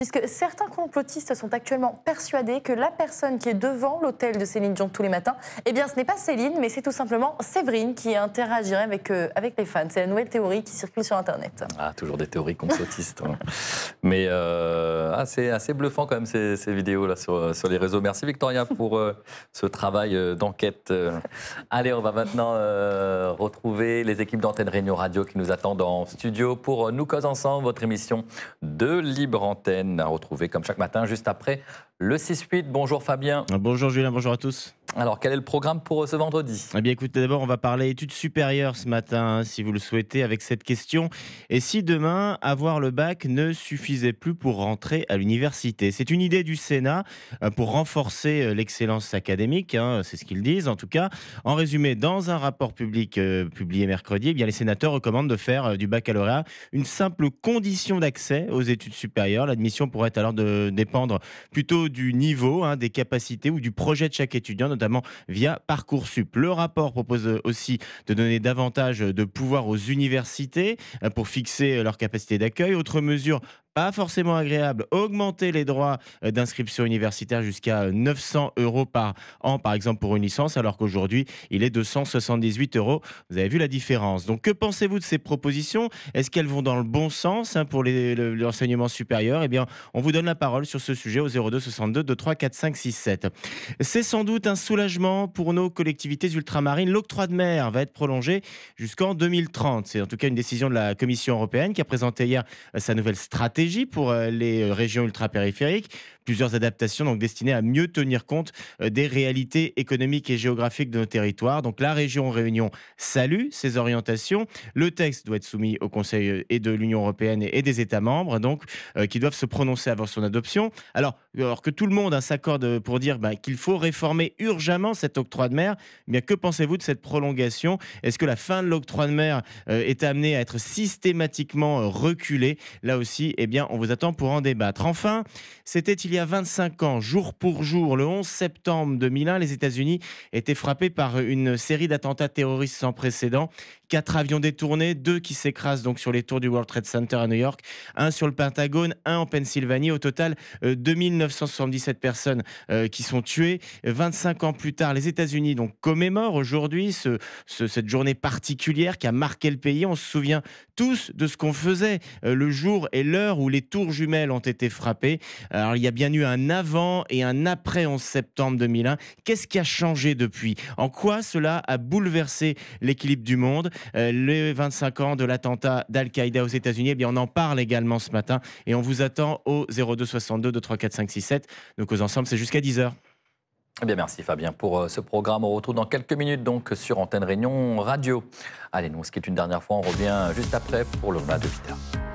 Puisque certains complotistes sont actuellement persuadés que la personne qui est devant l'hôtel de Céline Dion tous les matins, eh bien ce n'est pas Céline, mais c'est tout simplement Séverine qui interagirait avec les fans. C'est la nouvelle théorie qui circule sur Internet. Ah, toujours des théories complotistes. Hein. Mais c'est assez bluffant quand même ces vidéos-là sur les réseaux. Merci Victoria pour ce travail d'enquête. Allez, on va maintenant retrouver les équipes d'Antenne Réunion Radio qui nous attendent en studio pour Nous Cause Ensemble, votre émission de Libre Antenne. À retrouver comme chaque matin, juste après le 6-8. Bonjour Fabien. Bonjour Julien, bonjour à tous. Alors, quel est le programme pour ce vendredi ? Eh bien, écoutez, d'abord, on va parler études supérieures ce matin, si vous le souhaitez, avec cette question. Et si demain, avoir le bac ne suffisait plus pour rentrer à l'université ? C'est une idée du Sénat pour renforcer l'excellence académique, c'est ce qu'ils disent en tout cas. En résumé, dans un rapport public publié mercredi, eh bien, les sénateurs recommandent de faire du baccalauréat une simple condition d'accès aux études supérieures. L'admission pourrait alors dépendre plutôt du niveau, des capacités ou du projet de chaque étudiant, notamment via Parcoursup. Le rapport propose aussi de donner davantage de pouvoir aux universités pour fixer leur capacité d'accueil. Autre mesure pas forcément agréable, augmenter les droits d'inscription universitaire jusqu'à 900 € par an, par exemple pour une licence, alors qu'aujourd'hui, il est de 178 €. Vous avez vu la différence. Donc, que pensez-vous de ces propositions ? Est-ce qu'elles vont dans le bon sens pour l'enseignement supérieur ? Eh bien, on vous donne la parole sur ce sujet au 02 62 23 4 5 6 7. C'est sans doute un soulagement pour nos collectivités ultramarines. L'octroi de mer va être prolongé jusqu'en 2030. C'est en tout cas une décision de la Commission européenne qui a présenté hier sa nouvelle stratégie pour les régions ultrapériphériques. Plusieurs adaptations donc destinées à mieux tenir compte des réalités économiques et géographiques de nos territoires. Donc la région Réunion salue ces orientations. Le texte doit être soumis au Conseil et de l'Union européenne et des États membres, donc qui doivent se prononcer avant son adoption. Alors que tout le monde s'accorde pour dire qu'il faut réformer urgemment cet octroi de mer, eh bien que pensez-vous de cette prolongation ? Est-ce que la fin de l'octroi de mer est amenée à être systématiquement reculée ? Là aussi, eh bien on vous attend pour en débattre. Enfin, c'était il y a 25 ans, jour pour jour, le 11 septembre 2001, les États-Unis étaient frappés par une série d'attentats terroristes sans précédent. 4 avions détournés, 2 qui s'écrasent donc sur les tours du World Trade Center à New York, 1 sur le Pentagone, 1 en Pennsylvanie. Au total, 2977 personnes qui sont tuées. 25 ans plus tard, les États-Unis donc commémorent aujourd'hui cette journée particulière qui a marqué le pays. On se souvient tous de ce qu'on faisait le jour et l'heure où les tours jumelles ont été frappées. Alors, il y a bien eu un avant et un après 11 septembre 2001. Qu'est-ce qui a changé depuis ? En quoi cela a bouleversé l'équilibre du monde ? Les 25 ans de l'attentat d'Al-Qaïda aux États-Unis, eh bien on en parle également ce matin et on vous attend au 02 62 23 4 5 6 7. Nous causons ensemble, c'est jusqu'à 10h. Eh bien, merci Fabien pour ce programme. On retrouve dans quelques minutes donc sur Antenne Réunion Radio. Allez, nous on se quitte une dernière fois, on revient juste après pour le journal de 8h.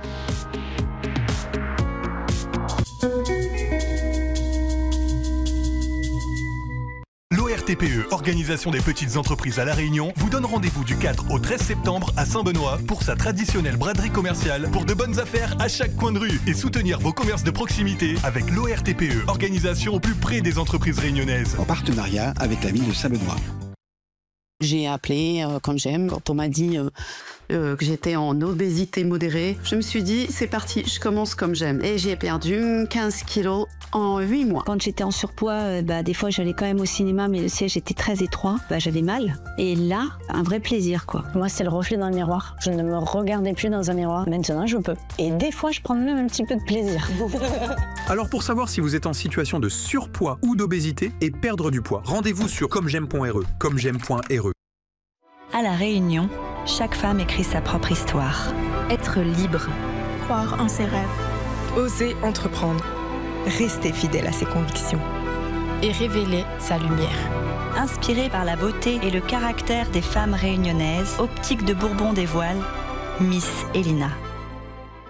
L'ORTPE, Organisation des petites entreprises à La Réunion, vous donne rendez-vous du 4 au 13 septembre à Saint-Benoît pour sa traditionnelle braderie commerciale pour de bonnes affaires à chaque coin de rue et soutenir vos commerces de proximité avec l'ORTPE, organisation au plus près des entreprises réunionnaises. En partenariat avec la ville de Saint-Benoît. J'ai appelé comme j'aime. Quand on m'a dit que j'étais en obésité modérée, je me suis dit, c'est parti, je commence comme j'aime. Et j'ai perdu 15 kilos en 8 mois. Quand j'étais en surpoids, des fois j'allais quand même au cinéma, mais le siège était très étroit. J'avais mal. Et là, un vrai plaisir, quoi. Moi, c'est le reflet dans le miroir. Je ne me regardais plus dans un miroir. Maintenant, je peux. Et des fois, je prends même un petit peu de plaisir. Alors, pour savoir si vous êtes en situation de surpoids ou d'obésité et perdre du poids, rendez-vous sur commej'aime.re. Commej'aime.re. À La Réunion, chaque femme écrit sa propre histoire. Être libre. Croire en ses rêves. Oser entreprendre. Rester fidèle à ses convictions. Et révéler sa lumière. Inspirée par la beauté et le caractère des femmes réunionnaises, Optique de Bourbon des Voiles, Miss Elina.